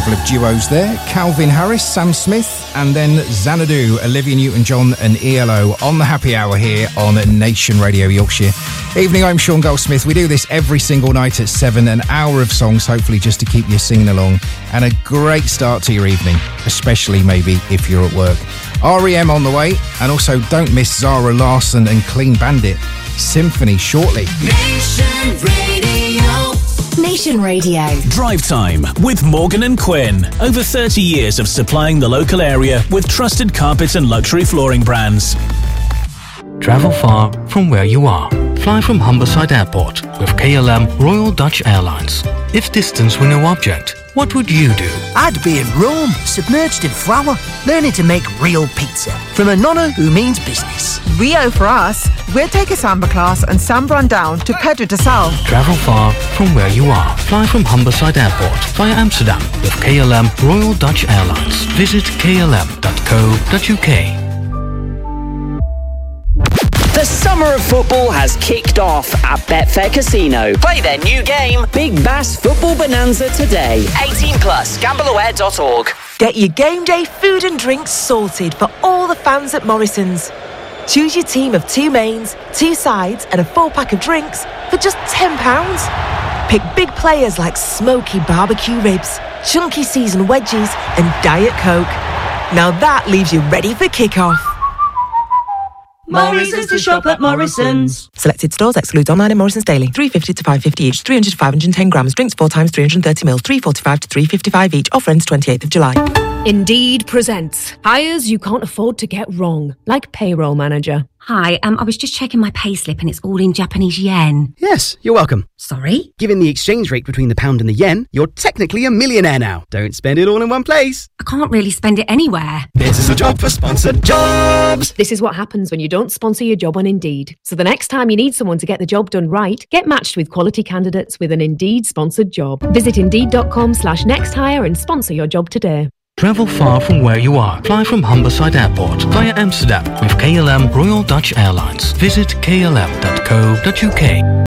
couple of duos there. Calvin Harris, Sam Smith, and then Xanadu, Olivia Newton-John and ELO on the Happy Hour here on Nation Radio Yorkshire. Evening, I'm Sean Goldsmith. We do this every single night at 7, an hour of songs, hopefully just to keep you singing along, and a great start to your evening, especially maybe if you're at work. R.E.M. on the way, and also don't miss Zara Larsson and Clean Bandit. Symphony shortly. Nation Radio. Nation Radio. Drive Time with Morgan and Quinn. Over 30 years of supplying the local area with trusted carpet and luxury flooring brands. Travel far from where you are. Fly from Humberside Airport with KLM Royal Dutch Airlines. If distance were no object, what would you do? I'd be in Rome, submerged in flour, learning to make real pizza from a nonna who means business. Rio for us. We'll take a samba class and samba on down to Pedro de Sal. Travel far from where you are. Fly from Humberside Airport via Amsterdam with KLM Royal Dutch Airlines. Visit klm.co.uk. The summer of football has kicked off at Betfair Casino. Play their new game, Big Bass Football Bonanza, today. 18 plus, gambleaware.org. Get your game day food and drinks sorted for all the fans at Morrison's. Choose your team of 2 mains, 2 sides and a 4-pack of drinks for just £10. Pick big players like smoky barbecue ribs, chunky seasoned wedges and Diet Coke. Now that leaves you ready for kick-off. Morrison's to shop at Morrison's. Selected stores excludes online and Morrison's daily. 350 to 550 each, 300 to 510 grams. Drinks 4 times 330 mils, 345 to 355 each. Offer ends 28th of July. Indeed presents hires you can't afford to get wrong, like payroll manager. Hi, I was just checking my payslip and it's all in Japanese yen. Yes, you're welcome. Sorry? Given the exchange rate between the pound and the yen, you're technically a millionaire now. Don't spend it all in one place. I can't really spend it anywhere. This is a job for sponsored jobs. This is what happens when you don't sponsor your job on Indeed. So the next time you need someone to get the job done right, get matched with quality candidates with an Indeed sponsored job. Visit Indeed.com/nexthire and sponsor your job today. Travel far from where you are. Fly from Humberside Airport via Amsterdam with KLM Royal Dutch Airlines. Visit klm.co.uk.